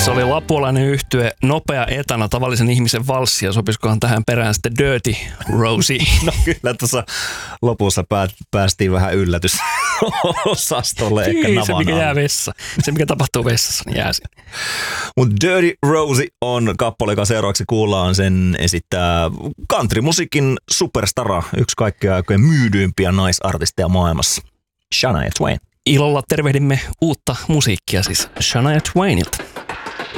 Se oli lapuolainen yhtye, nopea etana, tavallisen ihmisen valssi, ja sopisikohan tähän perään sitten Dirty Rosie. No kyllä tuossa lopussa päästiin vähän yllätysosastolle ehkä navan. Se mikä jää vessa. Se mikä tapahtuu vessassa, niin jää sinne. Mutta Dirty Rosie on kappale, joka seuraavaksi kuullaan. Sen esittää countrymusiikin superstara, yksi kaikkea aikojen myydyimpiä naisartisteja maailmassa, Shania Twain. Ilolla tervehdimme uutta musiikkia siis Shania Twainilta.